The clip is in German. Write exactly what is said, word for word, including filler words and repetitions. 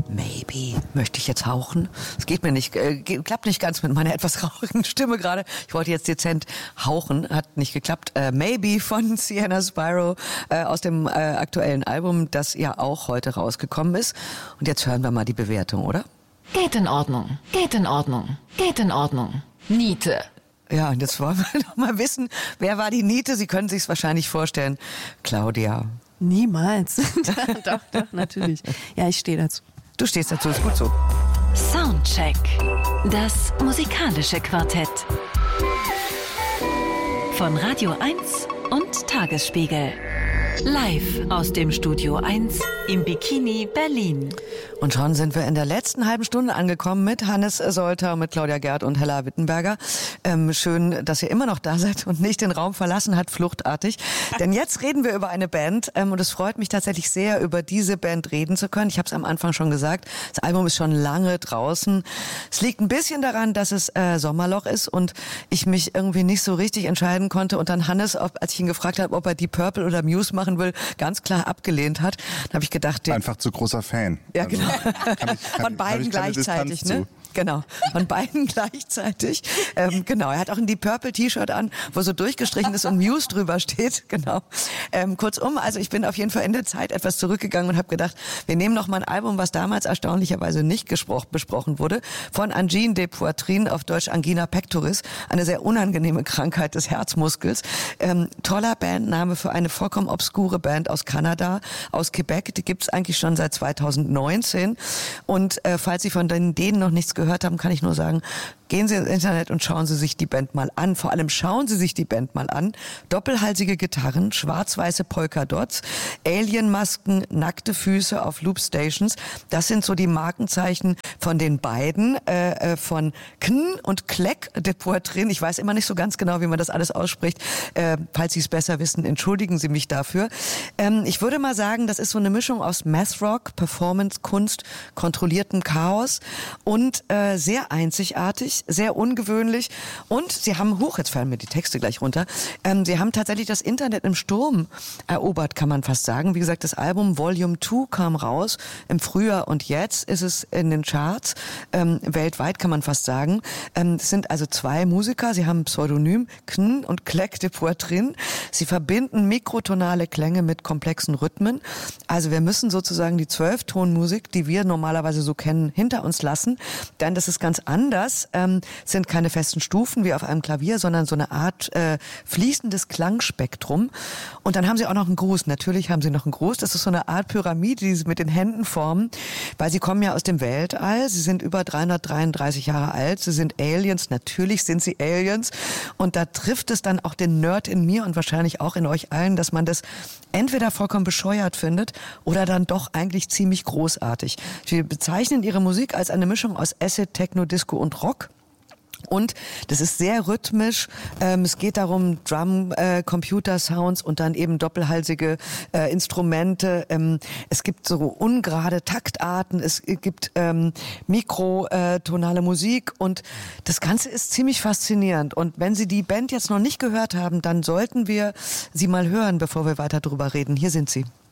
Maybe. Möchte ich jetzt hauchen? Es geht mir nicht, äh, klappt nicht ganz mit meiner etwas rauchigen Stimme gerade. Ich wollte jetzt dezent hauchen, hat nicht geklappt. Äh, Maybe von Sienna Spyro äh, aus dem äh, aktuellen Album, das ja auch heute rausgekommen ist. Und jetzt hören wir mal die Bewertung, oder? Geht in Ordnung, geht in Ordnung, geht in Ordnung. Niete. Ja, und jetzt wollen wir doch mal wissen, wer war die Niete? Sie können sich's wahrscheinlich vorstellen. Claudia. Niemals. Doch, doch, natürlich. Ja, ich stehe dazu. Du stehst dazu, ist gut so. Soundcheck. Das musikalische Quartett. Von Radio eins und Tagesspiegel. Live aus dem Studio eins im Bikini Berlin. Und schon sind wir in der letzten halben Stunde angekommen mit Hannes Solter, mit Claudia Gerd und Hella Wittenberger. Ähm, schön, dass ihr immer noch da seid und nicht den Raum verlassen habt, fluchtartig. Denn jetzt reden wir über eine Band ähm, und es freut mich tatsächlich sehr, über diese Band reden zu können. Ich habe es am Anfang schon gesagt, das Album ist schon lange draußen. Es liegt ein bisschen daran, dass es äh, Sommerloch ist und ich mich irgendwie nicht so richtig entscheiden konnte und dann Hannes, ob, als ich ihn gefragt habe, ob er die Purple oder Muse machen will, ganz klar abgelehnt hat. Dann habe ich gedacht, der, einfach zu großer Fan. Ja, genau. Also, kann ich, kann, von beiden gleichzeitig, ne? Zu. Genau, von beiden gleichzeitig. Ähm, genau, er hat auch ein Deep Purple T-Shirt an, wo so durchgestrichen ist und Muse drüber steht. Genau. Ähm, kurzum, also ich bin auf jeden Fall in der Zeit etwas zurückgegangen und habe gedacht, wir nehmen noch mal ein Album, was damals erstaunlicherweise nicht gespro- besprochen wurde, von Angine de Poitrine, auf Deutsch Angina pectoris, eine sehr unangenehme Krankheit des Herzmuskels. Ähm, toller Bandname für eine vollkommen obskure Band aus Kanada, aus Quebec. Die gibt's eigentlich schon seit zweitausendneunzehn. Und äh, falls Sie von denen, denen noch nichts gehört haben, kann ich nur sagen, gehen Sie ins Internet und schauen Sie sich die Band mal an. Vor allem schauen Sie sich die Band mal an. Doppelhalsige Gitarren, schwarz-weiße Polkadots, Alienmasken, nackte Füße auf Loopstations. Das sind so die Markenzeichen von den beiden, äh, von Kn und Kleck de Poitrine. Ich weiß immer nicht so ganz genau, wie man das alles ausspricht. Äh, falls Sie es besser wissen, entschuldigen Sie mich dafür. Ähm, ich würde mal sagen, das ist so eine Mischung aus Math-Rock, Performance-Kunst, kontrolliertem Chaos und äh, sehr einzigartig, sehr ungewöhnlich. Und sie haben, huch, jetzt fallen mir die Texte gleich runter, ähm, sie haben tatsächlich das Internet im Sturm erobert, kann man fast sagen. Wie gesagt, das Album Volume zwei kam raus im Frühjahr und jetzt ist es in den Charts, ähm, weltweit kann man fast sagen. Ähm, es sind also zwei Musiker, sie haben ein Pseudonym, Kn und Kleck de Poitrine. Sie verbinden mikrotonale Klänge mit komplexen Rhythmen. Also wir müssen sozusagen die Zwölftonmusik, die wir normalerweise so kennen, hinter uns lassen, denn das ist ganz anders. Ähm, sind keine festen Stufen wie auf einem Klavier, sondern so eine Art äh, fließendes Klangspektrum. Und dann haben sie auch noch einen Gruß. Natürlich haben sie noch einen Gruß. Das ist so eine Art Pyramide, die sie mit den Händen formen, weil sie kommen ja aus dem Weltall. Sie sind über dreihundertdreiunddreißig Jahre alt. Sie sind Aliens. Natürlich sind sie Aliens. Und da trifft es dann auch den Nerd in mir und wahrscheinlich auch in euch allen, dass man das entweder vollkommen bescheuert findet oder dann doch eigentlich ziemlich großartig. Wir bezeichnen ihre Musik als eine Mischung aus Acid, Techno, Disco und Rock. Und das ist sehr rhythmisch. Ähm, es geht darum, Drum, äh, Computer-Sounds und dann eben doppelhalsige äh, Instrumente. Ähm, es gibt so ungerade Taktarten. Es gibt ähm, mikrotonale Musik und das Ganze ist ziemlich faszinierend. Und wenn Sie die Band jetzt noch nicht gehört haben, dann sollten wir sie mal hören, bevor wir weiter drüber reden. Hier sind sie.